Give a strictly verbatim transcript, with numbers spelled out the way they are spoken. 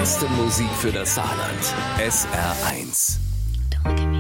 beste Musik für das Saarland. S R eins. Don't give me